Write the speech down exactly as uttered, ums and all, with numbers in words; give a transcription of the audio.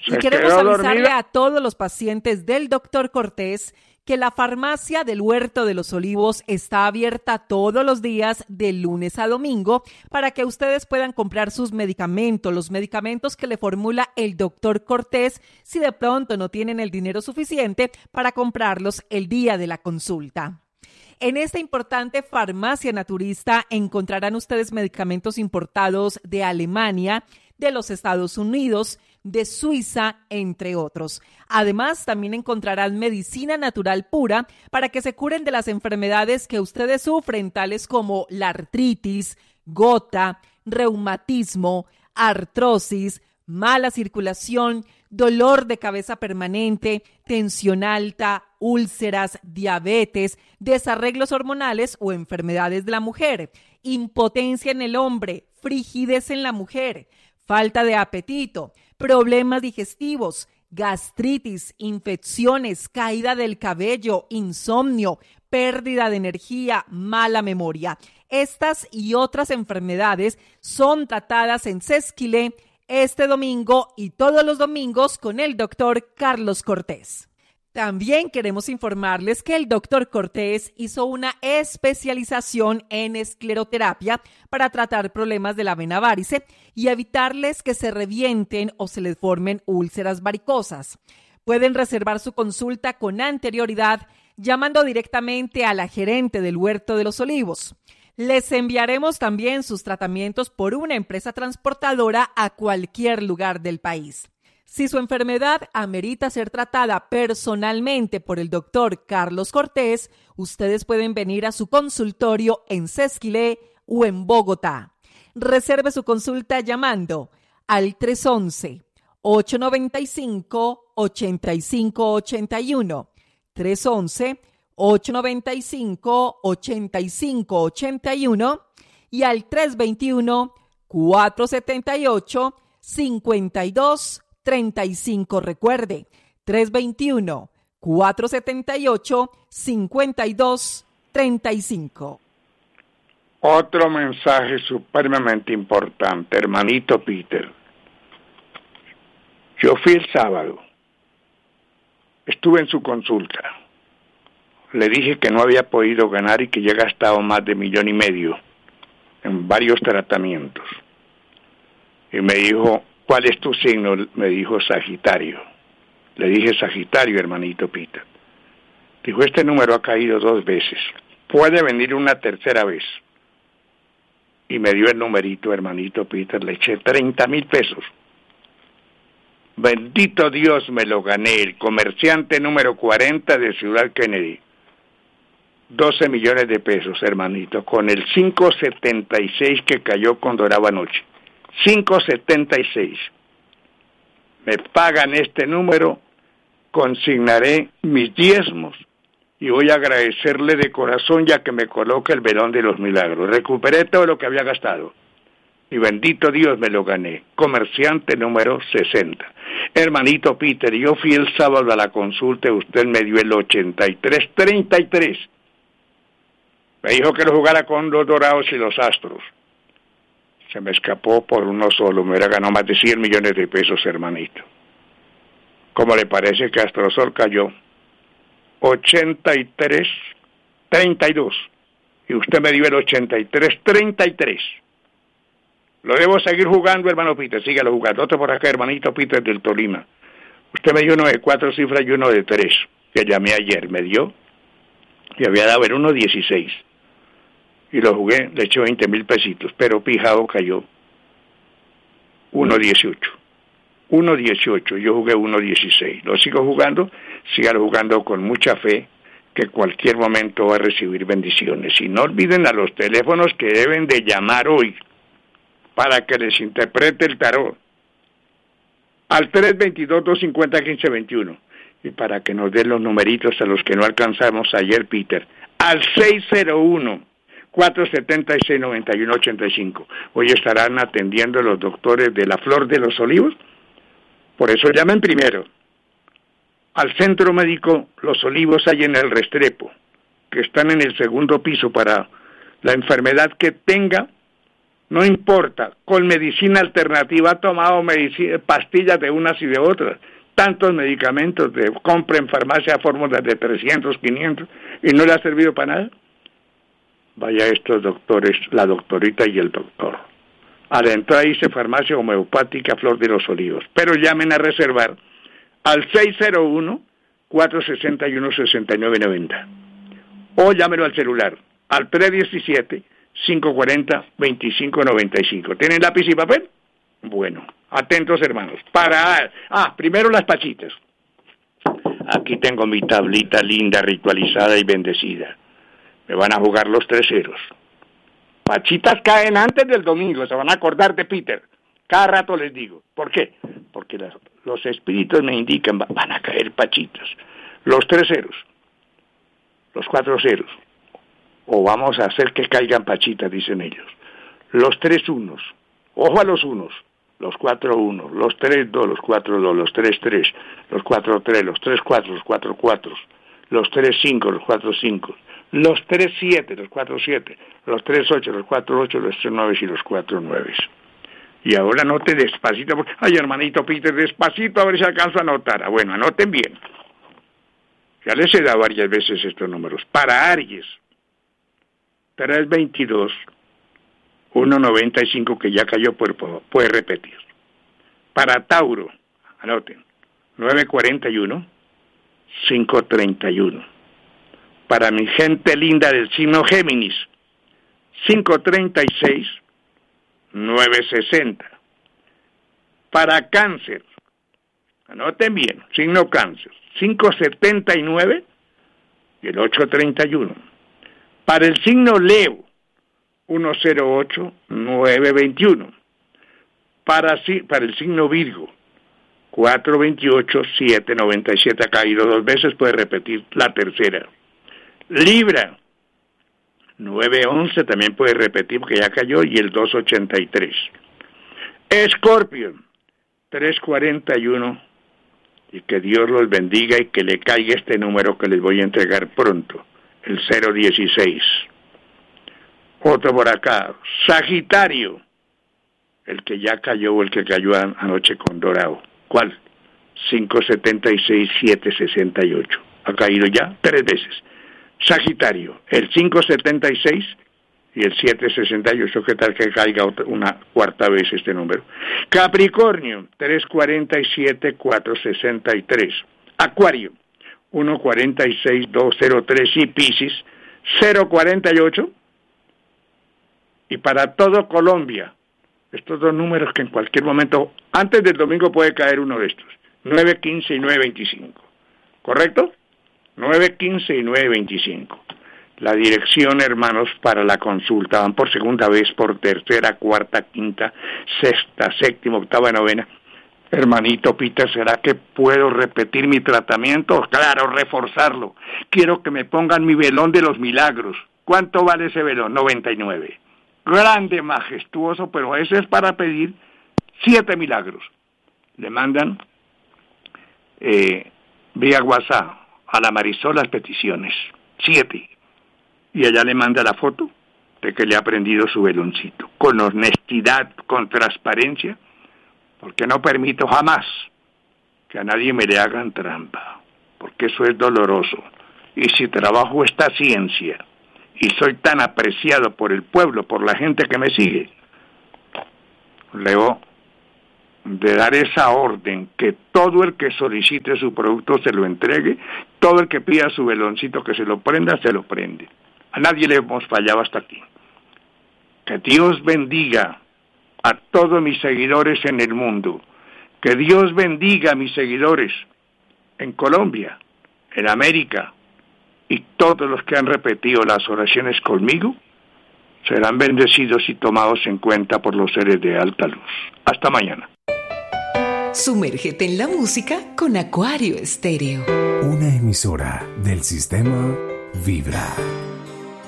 Y queremos avisarle dormida. a todos los pacientes del doctor Cortés que la farmacia del Huerto de los Olivos está abierta todos los días de lunes a domingo para que ustedes puedan comprar sus medicamentos, los medicamentos que le formula el doctor Cortés, si de pronto no tienen el dinero suficiente para comprarlos el día de la consulta. En esta importante farmacia naturista encontrarán ustedes medicamentos importados de Alemania, de los Estados Unidos, de Suiza, entre otros. Además, también encontrarán medicina natural pura para que se curen de las enfermedades que ustedes sufren, tales como la artritis, gota, reumatismo, artrosis, mala circulación, dolor de cabeza permanente, tensión alta, úlceras, diabetes, desarreglos hormonales o enfermedades de la mujer, impotencia en el hombre, frigidez en la mujer, falta de apetito, problemas digestivos, gastritis, infecciones, caída del cabello, insomnio, pérdida de energía, mala memoria. Estas y otras enfermedades son tratadas en Sesquilé este domingo y todos los domingos con el doctor Carlos Cortés. También queremos informarles que el doctor Cortés hizo una especialización en escleroterapia para tratar problemas de la vena várice y evitarles que se revienten o se les formen úlceras varicosas. Pueden reservar su consulta con anterioridad llamando directamente a la gerente del Huerto de los Olivos. Les enviaremos también sus tratamientos por una empresa transportadora a cualquier lugar del país. Si su enfermedad amerita ser tratada personalmente por el doctor Carlos Cortés, ustedes pueden venir a su consultorio en Sesquilé o en Bogotá. Reserve su consulta llamando al tres once, ocho noventa y cinco, ochenta y cinco ochenta y uno, tres once, ocho noventa y cinco, ochenta y cinco ochenta y uno y al tres veintiuno, cuatrocientos setenta y ocho, cincuenta y dos treinta y cinco. Recuerde, tres veintiuno, cuatrocientos setenta y ocho, cincuenta y dos treinta y cinco. Otro mensaje supremamente importante, hermanito Peter. Yo fui el sábado, estuve en su consulta, le dije que no había podido ganar y que ya he gastado más de millón y medio en varios tratamientos. Y me dijo, ¿cuál es tu signo? Me dijo Sagitario. Le dije Sagitario, hermanito Peter. Dijo, este número ha caído dos veces. Puede venir una tercera vez. Y me dio el numerito, hermanito Peter. Le eché treinta mil pesos. Bendito Dios, me lo gané. El comerciante número cuarenta de Ciudad Kennedy. doce millones de pesos, hermanito. Con el cinco setenta y seis que cayó con Dorado anoche. cinco setenta y seis. Me pagan este número, consignaré mis diezmos y voy a agradecerle de corazón ya que me coloca el velón de los milagros. Recuperé todo lo que había gastado y bendito Dios me lo gané. Comerciante número sesenta. Hermanito Peter, yo fui el sábado a la consulta y usted me dio el ochenta y tres treinta y tres. Me dijo que lo jugara con los Dorados y los Astros. Se me escapó por uno solo, me hubiera ganado más de cien millones de pesos, hermanito. ¿Cómo le parece que Astrosol cayó? ochenta y tres treinta y dos. Y usted me dio el ochenta y tres treinta y tres. Lo debo seguir jugando, hermano Peter, sígalo jugando. Otro por acá, hermanito Peter del Tolima. Usted me dio uno de cuatro cifras y uno de tres, que llamé ayer, me dio, y había dado el uno dieciséis. Y lo jugué, le eché veinte mil pesitos, pero pijado cayó uno dieciocho. uno dieciocho, yo jugué uno dieciséis. Lo sigo jugando, sígalo jugando con mucha fe, que cualquier momento va a recibir bendiciones. Y no olviden a los teléfonos que deben de llamar hoy, para que les interprete el tarot. Al tres veintidós, doscientos cincuenta, quince veintiuno. Y para que nos den los numeritos a los que no alcanzamos ayer, Peter. Al seis cero uno, cuatrocientos setenta y seis, noventa y uno ochenta y cinco. Hoy estarán atendiendo los doctores de la Flor de los Olivos. Por eso llamen primero al Centro Médico Los Olivos, hay en el Restrepo, que están en el segundo piso para la enfermedad que tenga. no importa, con medicina alternativa ha tomado medicina, pastillas de unas y de otras, tantos medicamentos de compra en farmacia, fórmulas de trescientos, quinientos, y no le ha servido para nada. Vaya estos doctores, la doctorita y el doctor. A la entrada dice farmacia homeopática Flor de los Olivos, pero llamen a reservar al seis cero uno, cuatro seis uno, seis nueve nueve cero o llámelo al celular al tres uno siete, cinco cuatro cero, dos cinco nueve cinco. ¿Tienen lápiz y papel? Bueno, atentos hermanos. Para ah, primero las pachitas. Aquí tengo mi tablita linda, ritualizada y bendecida. Me van a jugar los tres ceros. Pachitas caen antes del domingo, se van a acordar de Peter. Cada rato les digo. ¿Por qué? Porque las, los espíritus me indican, van a caer pachitas. Los tres ceros, los cuatro ceros, o vamos a hacer que caigan pachitas, dicen ellos. Los tres unos, ojo a los unos, los cuatro unos, los tres dos, los cuatro dos, los tres tres, los cuatro tres, los tres cuatro, los cuatro cuatro, los tres cinco, los cuatro cinco, los tres siete, los cuatro siete, los tres ocho, los cuatro ocho, los tres nueve y los cuatro nueve. Y ahora anote despacito, porque, ay hermanito Peter, despacito a ver si alcanzo a anotar. Ah, bueno, anoten bien. Ya les he dado varias veces estos números. Para Aries, tres veintidós, uno noventa y cinco, que ya cayó, puede, puede repetir. Para Tauro, anoten, nueve cuarenta y uno, cinco treinta y uno. Para mi gente linda del signo Géminis, cinco treinta y seis, nueve sesenta. Para Cáncer, anoten bien, signo Cáncer, cinco setenta y nueve y el ocho treinta y uno. Para el signo Leo, uno cero ocho, nueve veintiuno. Para, para el signo Virgo, cuatro veintiocho, siete noventa y siete. Ha caído dos veces, puede repetir la tercera. Libra, nueve once, también puede repetir porque ya cayó, y el dos ochenta y tres. Escorpio, tres cuarenta y uno, y que Dios los bendiga y que le caiga este número que les voy a entregar pronto, el cero dieciséis. Otro por acá, Sagitario, el que ya cayó o el que cayó anoche con dorado. ¿Cuál? cinco setenta y seis, siete sesenta y ocho. Ha caído ya tres veces. Sagitario, el cinco setenta y seis y el siete sesenta y ocho, ¿qué tal que caiga otra, una cuarta vez este número? Capricornio, tres cuarenta y siete, cuatro sesenta y tres. Acuario, uno cuarenta y seis, dos cero tres. Y Piscis, cero cuarenta y ocho. Y para todo Colombia, estos dos números que en cualquier momento, antes del domingo puede caer uno de estos, nueve quince y nueve veinticinco. ¿Correcto? nueve quince y nueve veinticinco. La dirección, hermanos, para la consulta, van por segunda vez, por tercera, cuarta, quinta, sexta, séptima, octava, novena. Hermanito Peter, ¿será que puedo repetir mi tratamiento? Claro, reforzarlo. Quiero que me pongan mi velón de los milagros. ¿Cuánto vale ese velón? noventa y nueve. Grande, majestuoso, pero ese es para pedir siete milagros. Le mandan eh, vía WhatsApp a la Marisol las peticiones, siete, y ella le manda la foto de que le ha prendido su veloncito, con honestidad, con transparencia, porque no permito jamás que a nadie me le hagan trampa, porque eso es doloroso, y si trabajo esta ciencia, y soy tan apreciado por el pueblo, por la gente que me sigue, luego de dar esa orden, que todo el que solicite su producto se lo entregue, todo el que pida su veloncito que se lo prenda, se lo prende. A nadie le hemos fallado hasta aquí. Que Dios bendiga a todos mis seguidores en el mundo. Que Dios bendiga a mis seguidores en Colombia, en América, y todos los que han repetido las oraciones conmigo serán bendecidos y tomados en cuenta por los seres de alta luz. Hasta mañana. Sumérgete en la música con Acuario Estéreo. Una emisora del sistema Vibra.